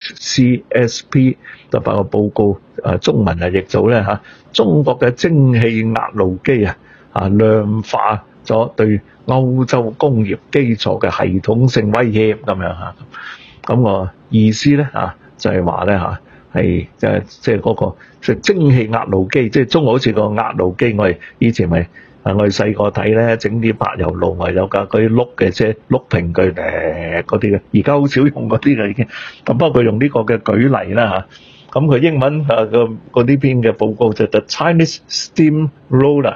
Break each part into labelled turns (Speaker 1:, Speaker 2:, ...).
Speaker 1: CSP 就發個報告，中文譯做咧中國嘅蒸汽壓路機量化咗對歐洲工業基礎嘅系統性威脅咁樣嚇。咁我意思咧就係話咧係即係嗰個即係蒸汽壓路機，即係中國好似個壓路機，我哋以前咪我哋細個睇咧，整啲柏油路咪有架嗰啲碌嘅車碌平佢嗰啲嘅，而家好少用嗰啲嘅已經。咁不過佢用呢個嘅舉例啦咁佢英文嗰啲篇嘅報告就 The Chinese Steamroller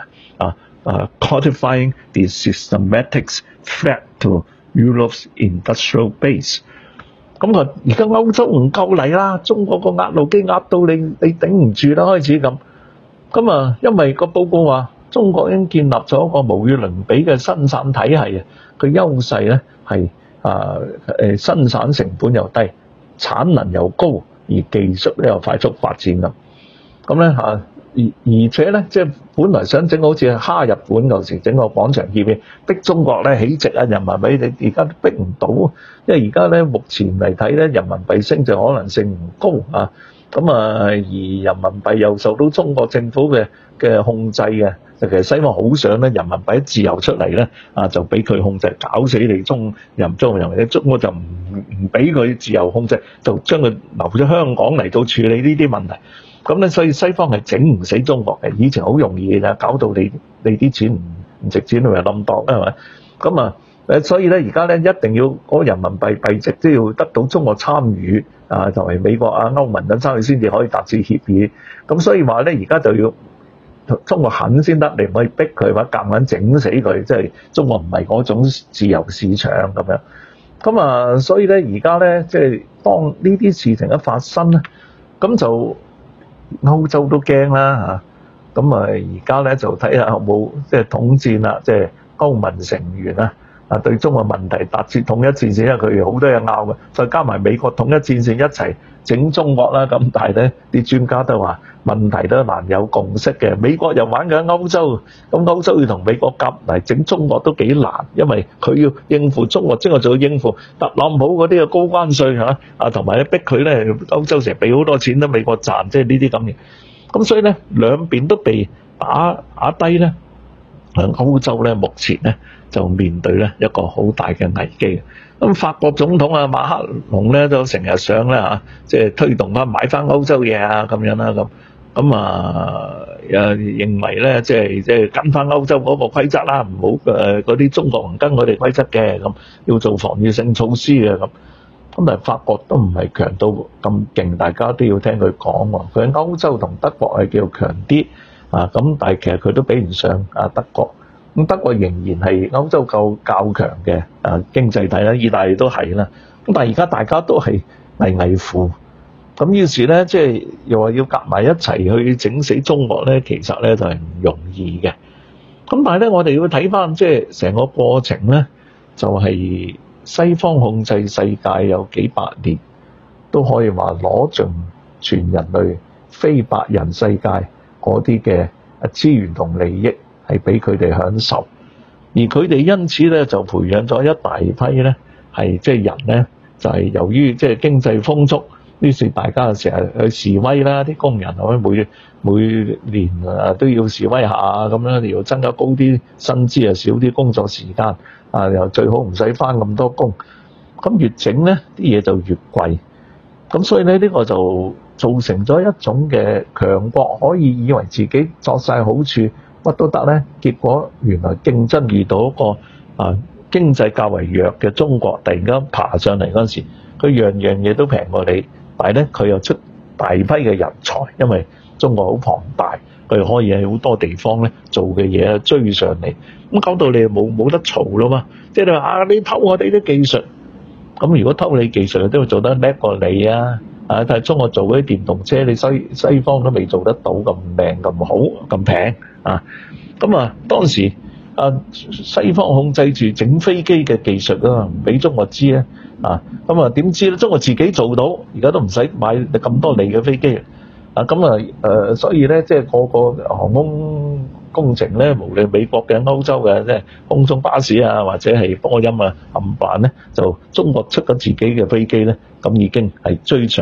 Speaker 1: Quantifying the Systematic Threat to Europe's Industrial Base。咁而家歐洲唔夠力啦，中國個壓路機壓到你頂唔住啦，開始咁。咁因為個報告話中國已經建立咗一個無與倫比嘅生產體系佢優勢咧係生產成本又低，產能又高，而技術咧又快速發展咁。咁咧而且咧，即係本來想整好似蝦日本嗰時整個廣場協議，逼中國咧起值人民幣，你而家都逼唔到，因為而家咧目前嚟睇咧，人民幣升值可能性唔高咁而人民幣又受到中國政府嘅控制嘅，其實西方好想咧人民幣自由出嚟咧就俾佢控制，搞死你中國就唔俾佢自由控制，就將佢留咗香港嚟到處理呢啲問題。咁咧，所以西方係整唔死中國嘅。以前好容易嘅，搞到你啲錢唔值錢，咪冧檔啦，係咪？咁所以咧，而家咧一定要嗰個人民幣幣值都要得到中國參與同埋美國歐盟等參與先至可以達至協議。咁所以話咧，而家就要中國肯先得，你唔可以逼佢或者夾硬整死佢，即係中國唔係嗰種自由市場咁樣。咁所以咧，而家咧即係當呢啲事情一發生咧，咁就歐洲都驚啦咁而家咧就睇下有冇即係統戰啦，即係歐盟成員對中國問題達至統一戰線，因為佢好多嘢拗嘅，再加埋美國統一戰線一齊整中國啦。咁但係咧啲專家都話問題都難有共識嘅，美國又玩緊歐洲，咁歐洲要同美國夾嚟整中國都幾難，因為佢要應付中國，就要應付特朗普嗰啲嘅高關稅同埋咧逼佢咧歐洲成日俾好多錢都美國賺，即係呢啲咁嘅。咁所以咧兩邊都被打低咧，歐洲咧目前咧就面對咧一個好大嘅危機。咁法國總統馬克龍咧就成日想咧即係推動翻買翻歐洲嘢咁樣啦咁認為咧即係跟翻歐洲嗰個規則啦，唔好嗰啲中國唔跟我哋規則嘅，咁要做防禦性措施嘅咁。咁但係法國都唔係強到咁勁，大家都要聽佢講喎。佢喺歐洲同德國係叫強啲咁，但係其實佢都比唔上德國。咁德國仍然係歐洲較強嘅經濟體啦，意大利都係啦。咁但係而家大家都係危乎，咁於是咧即係又話要夾埋一齊去整死中國咧，其實咧就係唔容易嘅。咁但係咧我哋要睇翻即係成個過程咧，就係西方控制世界有幾百年，都可以話攞盡全人類非白人世界嗰啲嘅資源同利益，係俾佢哋享受，而佢哋因此咧就培養咗一大批咧係即係人咧，就係由於即係經濟豐足，於是大家成日去示威啦，啲工人可以每年都要示威下咁樣，又增加高啲薪資少啲工作時間又最好唔使返咁多工，咁越整咧啲嘢就越貴，咁所以咧呢個就造成咗一種嘅強國可以以為自己作晒好處乜都得咧，結果原來競爭遇到一個經濟較為弱嘅中國，突然間爬上嚟嗰陣時，佢樣樣嘢都平過你，但係咧佢又出大批嘅人才，因為中國好龐大，佢可以喺好多地方咧做嘅嘢追上嚟，咁搞到你冇得嘈啦嘛，即係你話你偷我哋啲技術，咁如果偷你技術都會做得叻過你但係中國做嗰啲電動車，你西方都未做得到咁靚咁好咁平咁當時西方控制住整飛機嘅技術唔俾中國知咧點知咧？中國自己做到，而家都唔使買咁多利嘅飛機所以咧即係個航空工程咧，無論美國嘅、歐洲嘅，即係空中巴士或者係波音冚唪唥咧，就中國出咗自己嘅飛機咧，咁已經係追上。